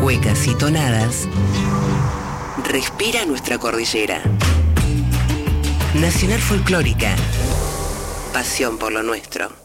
cuecas y tonadas, respira nuestra cordillera. Nacional Folclórica. Pasión por lo nuestro.